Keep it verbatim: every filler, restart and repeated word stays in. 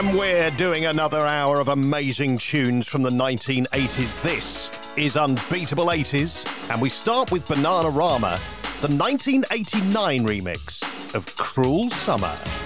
And we're doing another hour of amazing tunes from the nineteen eighties. This is Unbeatable eighties, and we start with Bananarama, the nineteen eighty-nine remix of Cruel Summer.